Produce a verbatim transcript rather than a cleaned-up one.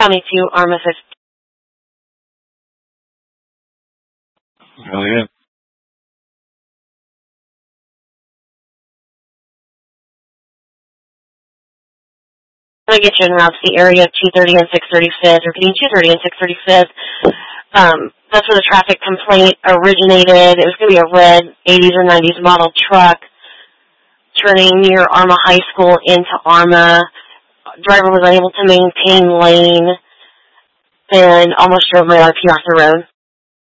County two, Arma fifteen. Hell yeah. I'm going to get you in route to the area of two thirty and six thirty-fifth, or getting two thirty and six thirty-fifth. Um, that's where the traffic complaint originated. It was going to be a red eighties or nineties model truck turning near Arma High School into Arma. Driver was unable to maintain lane and almost drove my R P off the road.